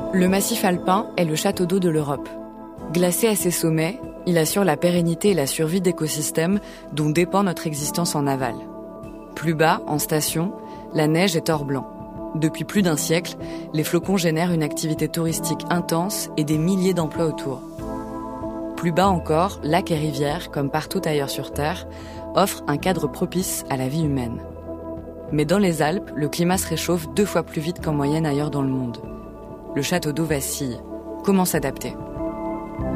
Le massif alpin est le château d'eau de l'Europe. Glacé à ses sommets, il assure la pérennité et la survie d'écosystèmes dont dépend notre existence en aval. Plus bas, en station, la neige est or blanc. Depuis plus d'un siècle, les flocons génèrent une activité touristique intense et des milliers d'emplois autour. Plus bas encore, lacs et rivières, comme partout ailleurs sur Terre, offrent un cadre propice à la vie humaine. Mais dans les Alpes, le climat se réchauffe 2 fois plus vite qu'en moyenne ailleurs dans le monde. Le château d'eau vacille. Comment s'adapter ?